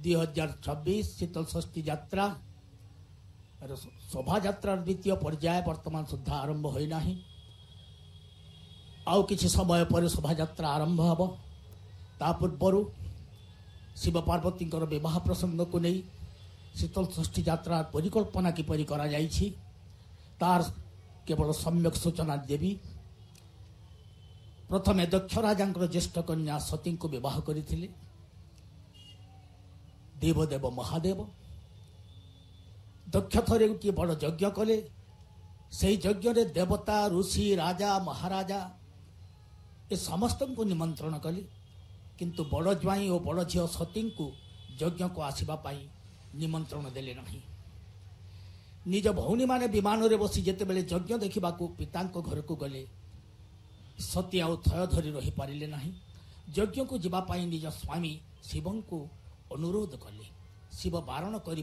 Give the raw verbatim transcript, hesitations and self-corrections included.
दुई हजार छब्बीस शीतल षष्ठी यात्रा शोभा यात्रा द्वितीय पर्याय वर्तमान सुधा आरंभ होना आउ किछि समय पर शोभा यात्रा आरंभ हम ता पूर्वर शिव पार्वती विवाह प्रसंग को नहीं शीतल षष्ठी यात्रा परिकल्पना किपरि करा जाइछि तार केवल सम्यक सूचना देवी। प्रथमे दक्ष राजा ज्येष्ठ कन्या सती को विवाह करथिले देवदेव महादेव। दक्ष थरे गोटे बड़ यज्ञ कले से यज्ञ रे देवता ऋषि राजा महाराजा ए समस्त को निमंत्रण कले किंतु बड़ ज्वाई और बड़ झील सती को यज्ञ को आसवा निमंत्रण देले नहीं। निज भौणी माने विमान रे बसी जेते बेले यज्ञ देखा पिता घर को गले सती आउ थय धरी रही पारिले नहीं। यज्ञ को जीवापाई निज स्वामी शिव को अनुरोध कले शिव बारण कर